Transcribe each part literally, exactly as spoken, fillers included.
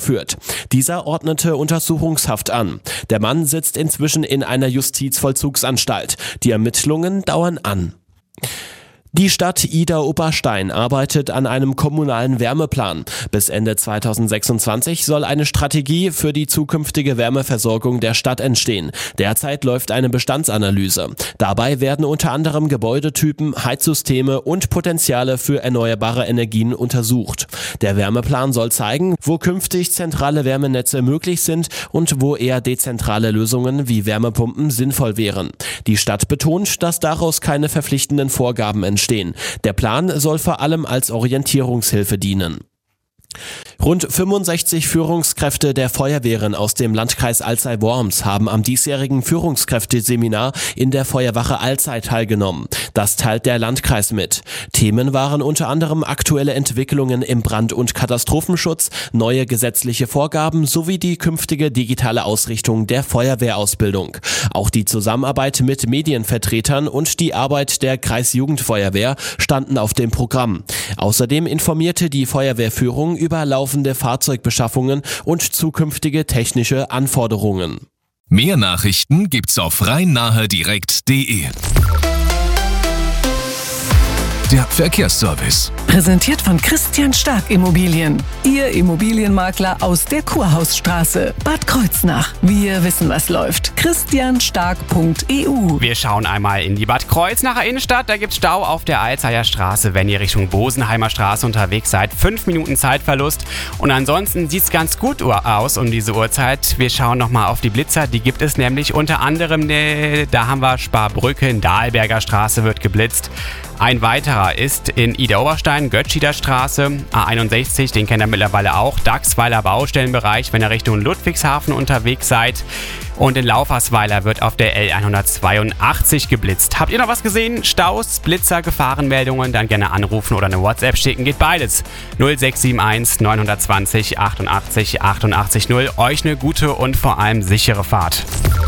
vorgeführt. Dieser ordnete Untersuchungshaft an. Der Mann sitzt inzwischen in einer Justizvollzugsanstalt. Die Ermittlungen dauern an. Die Stadt Idar-Oberstein arbeitet an einem kommunalen Wärmeplan. Bis Ende zweitausendsechsundzwanzig soll eine Strategie für die zukünftige Wärmeversorgung der Stadt entstehen. Derzeit läuft eine Bestandsanalyse. Dabei werden unter anderem Gebäudetypen, Heizsysteme und Potenziale für erneuerbare Energien untersucht. Der Wärmeplan soll zeigen, wo künftig zentrale Wärmenetze möglich sind und wo eher dezentrale Lösungen wie Wärmepumpen sinnvoll wären. Die Stadt betont, dass daraus keine verpflichtenden Vorgaben entstehen. Der Plan soll vor allem als Orientierungshilfe dienen. Rund fünfundsechzig Führungskräfte der Feuerwehren aus dem Landkreis Alzey-Worms haben am diesjährigen Führungskräfteseminar in der Feuerwache Alzey teilgenommen. Das teilt der Landkreis mit. Themen waren unter anderem aktuelle Entwicklungen im Brand- und Katastrophenschutz, neue gesetzliche Vorgaben sowie die künftige digitale Ausrichtung der Feuerwehrausbildung. Auch die Zusammenarbeit mit Medienvertretern und die Arbeit der Kreisjugendfeuerwehr standen auf dem Programm. Außerdem informierte die Feuerwehrführung über laufende Fahrzeugbeschaffungen und zukünftige technische Anforderungen. Mehr Nachrichten gibt's auf rhein-nahe direkt punkt de. Der Verkehrsservice. Präsentiert von Christian Stark Immobilien. Ihr Immobilienmakler aus der Kurhausstraße, Bad Kreuznach. Wir wissen, was läuft. christian stark punkt e u. Wir schauen einmal in die Bad Kreuznacher Innenstadt. Da gibt's Stau auf der Alzeyer Straße, wenn ihr Richtung Bosenheimer Straße unterwegs seid. Fünf Minuten Zeitverlust. Und ansonsten sieht's ganz gut aus um diese Uhrzeit. Wir schauen nochmal auf die Blitzer. Die gibt es nämlich unter anderem, ne, da haben wir Sparbrücke, in Dahlberger Straße wird geblitzt. Ein weiterer ist in Idar-Oberstein, Götscheder Straße, A einundsechzig, den kennt ihr mittlerweile auch, Dachsweiler Baustellenbereich, wenn ihr Richtung Ludwigshafen unterwegs seid. Und in Laufersweiler wird auf der L hundertzweiundachtzig geblitzt. Habt ihr noch was gesehen? Staus, Blitzer, Gefahrenmeldungen? Dann gerne anrufen oder eine WhatsApp schicken, geht beides. null sechs sieben eins neun zwei null achtundachtzig achtundachtzig null. Euch eine gute und vor allem sichere Fahrt.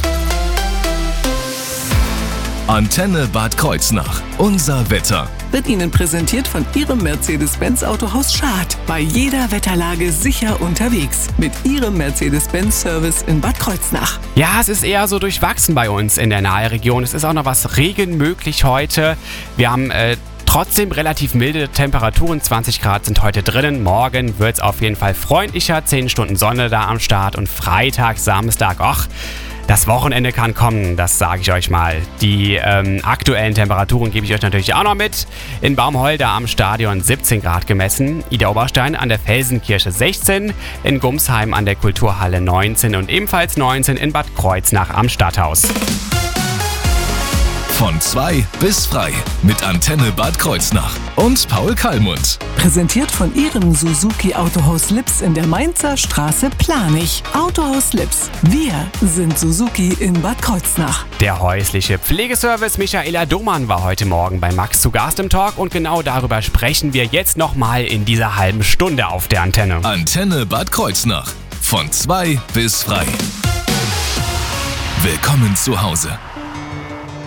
Antenne Bad Kreuznach. Unser Wetter. Wird Ihnen präsentiert von Ihrem Mercedes-Benz Autohaus Schad. Bei jeder Wetterlage sicher unterwegs. Mit Ihrem Mercedes-Benz-Service in Bad Kreuznach. Ja, es ist eher so durchwachsen bei uns in der Nahregion. Es ist auch noch was Regen möglich heute. Wir haben äh, trotzdem relativ milde Temperaturen. zwanzig Grad sind heute drinnen. Morgen wird es auf jeden Fall freundlicher. zehn Stunden Sonne da am Start. Und Freitag, Samstag, ach, das Wochenende kann kommen, das sage ich euch mal. Die ähm, aktuellen Temperaturen gebe ich euch natürlich auch noch mit. In Baumholder am Stadion siebzehn Grad gemessen, Idar-Oberstein an der Felsenkirche sechzehn, in Gumsheim an der Kulturhalle neunzehn und ebenfalls neunzehn in Bad Kreuznach am Stadthaus. Von zwei bis frei mit Antenne Bad Kreuznach und Paul Kallmund. Präsentiert von Ihrem Suzuki Autohaus Lips in der Mainzer Straße Planich. Autohaus Lips. Wir sind Suzuki in Bad Kreuznach. Der häusliche Pflegeservice Michaela Domann war heute Morgen bei Max zu Gast im Talk und genau darüber sprechen wir jetzt nochmal in dieser halben Stunde auf der Antenne. Antenne Bad Kreuznach. Von zwei bis frei. Willkommen zu Hause.